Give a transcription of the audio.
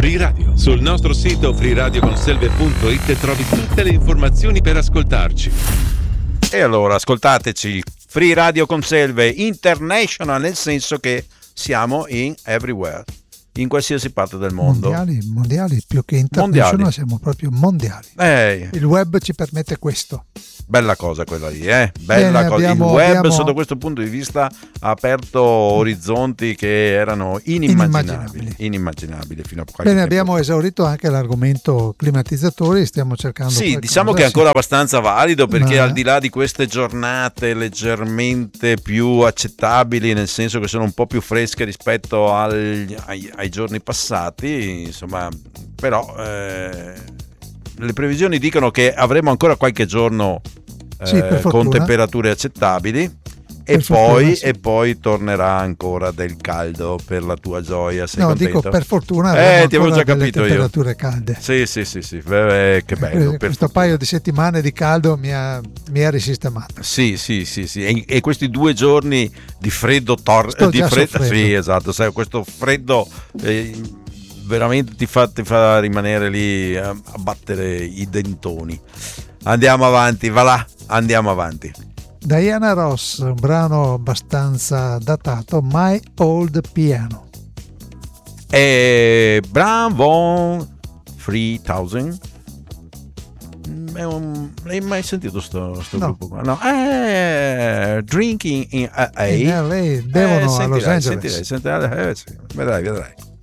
Free Radio. Sul nostro sito freeradioconselve.it trovi tutte le informazioni per ascoltarci. E allora ascoltateci, Free Radio Conselve International, nel senso che siamo in everywhere, in qualsiasi parte del mondo. Mondiali più che international, mondiali. Siamo proprio mondiali. Il web ci permette questo. Bella cosa quella lì, bella cosa. Il web sotto questo punto di vista ha aperto orizzonti che erano inimmaginabili fino a qualche tempo. Abbiamo esaurito anche l'argomento climatizzatori, stiamo cercando. Sì, diciamo che è ancora abbastanza valido, perché al di là di queste giornate leggermente più accettabili, nel senso che sono un po' più fresche rispetto ai giorni passati, insomma, però le previsioni dicono che avremo ancora qualche giorno con temperature accettabili e poi tornerà ancora del caldo, per la tua gioia. Sei contento? Dico per fortuna ti avevo già capito temperature io. Calde. Sì, che bello. Questo paio di settimane di caldo mi ha risistemato. Sì. E questi 2 giorni di freddo sì, esatto, sai, questo freddo veramente ti fa rimanere lì a battere i dentoni. Andiamo avanti, andiamo avanti. Diana Ross, un brano abbastanza datato, My Old Piano. E Bravo 3000. L'hai mai sentito sto gruppo qua? No. Drinking in LA. In LA, bevono a Los Angeles. Sentirai. Vedrai.